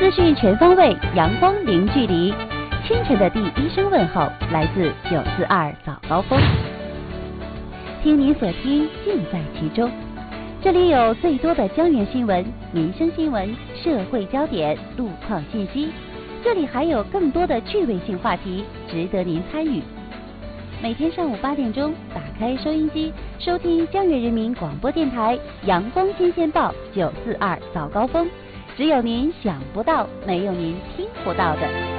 资讯全方位，阳光零距离。清晨的第一声问候来自942早高峰，听你所听，尽在其中。这里有最多的江源新闻、民生新闻、社会焦点、路况信息，这里还有更多的趣味性话题，值得您参与。每天上午8点钟，打开收音机，收听江源人民广播电台阳光新鲜报942早高峰，只有您想不到，没有您听不到的。